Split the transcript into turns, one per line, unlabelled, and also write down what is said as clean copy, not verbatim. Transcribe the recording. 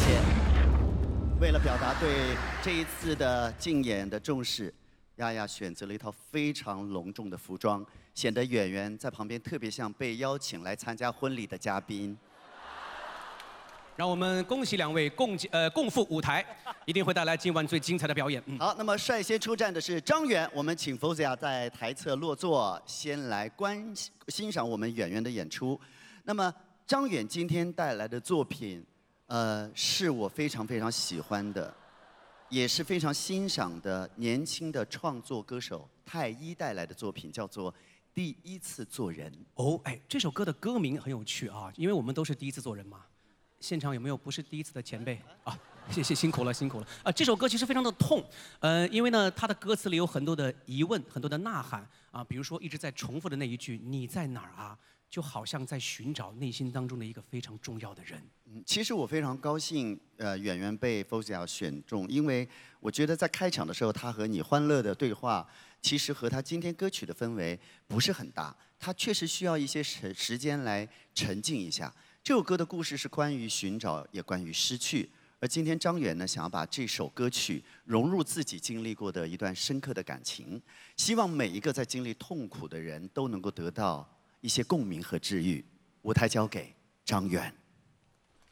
谢。为了表达对这一次的竞演的重视，丫丫选择了一套非常隆重的服装，显得演员在旁边特别像被邀请来参加婚礼的嘉宾。
让我们恭喜两位共赴舞台，一定会带来今晚最精彩的表演。
好，那么率先出战的是张远，我们请 Fozia 在台侧落座，先来欣赏我们演员的演出。那么张远今天带来的作品，是我非常非常喜欢的，也是非常欣赏的年轻的创作歌手太一带来的作品，叫做《第一次做人》。
哦，哎，这首歌的歌名很有趣啊，因为我们都是第一次做人嘛。现场有没有不是第一次的前辈啊？谢谢，辛苦了，辛苦了。这首歌其实非常的痛，因为呢，它的歌词里有很多的疑问，很多的呐喊啊，比如说一直在重复的那一句"你在哪儿啊"，就好像在寻找内心当中的一个非常重要的人。
其实我非常高兴，演员被 Fozia 选中，因为我觉得在开场的时候，他和你欢乐的对话，其实和他今天歌曲的氛围不是很搭，他确实需要一些时间来沉静一下。这首歌的故事是关于寻找，也关于失去。而今天张远呢，想要把这首歌曲融入自己经历过的一段深刻的感情，希望每一个在经历痛苦的人都能够得到一些共鸣和治愈。舞台交给张远。